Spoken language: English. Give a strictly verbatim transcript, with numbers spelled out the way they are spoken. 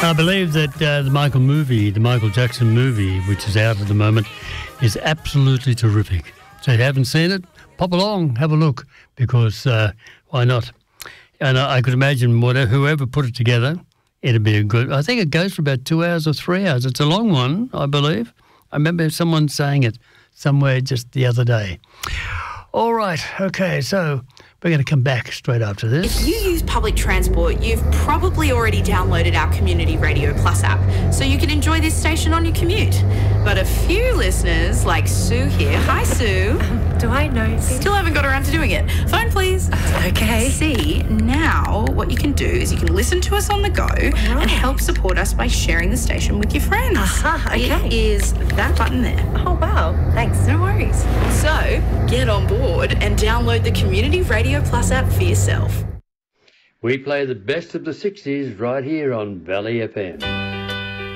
I believe that uh, the Michael movie, the Michael Jackson movie, which is out at the moment, is absolutely terrific. So if you haven't seen it, pop along, have a look, because uh, why not? And I, I could imagine whatever, whoever put it together, it'd be a good... I think it goes for about two hours or three hours. It's a long one, I believe. I remember someone saying it somewhere just the other day. All right, okay, so we're going to come back straight after this. If you use public transport, you've probably already downloaded our Community Radio Plus app, so you can enjoy this station on your commute. But a few listeners, like Sue here, hi Sue. Um, do I know? Still haven't got around to doing it. Phone please. Okay. See, now what you can do is you can listen to us on the go right. and help support us by sharing the station with your friends. Uh-huh, okay. It is that button there. Oh, wow. Thanks. No worries. So, get on board and download the Community Radio Plus app for yourself. We play the best of the sixties right here on Valley F M.